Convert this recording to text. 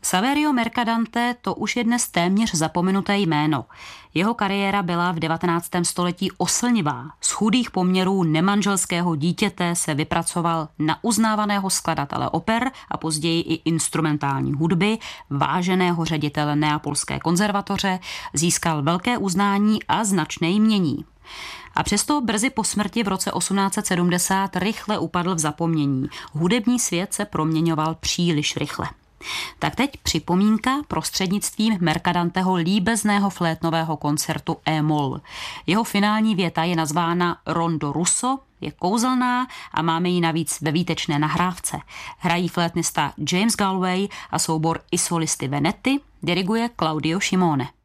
Saverio Mercadante to už je dnes téměř zapomenuté jméno. Jeho kariéra byla v 19. století oslnivá. Z chudých poměrů nemanželského dítěte se vypracoval na uznávaného skladatele oper a později i instrumentální hudby, váženého ředitele Neapolské konzervatoře, získal velké uznání a značné jmění. A přesto brzy po smrti v roce 1870 rychle upadl v zapomnění. Hudební svět se proměňoval příliš rychle. Tak teď připomínka prostřednictvím Mercadanteho líbezného flétnového koncertu E-moll. Jeho finální věta je nazvána Rondo Russo, je kouzelná a máme ji navíc ve výtečné nahrávce. Hrají flétnista James Galway a soubor I Solisti Venetti, diriguje Claudio Scimone.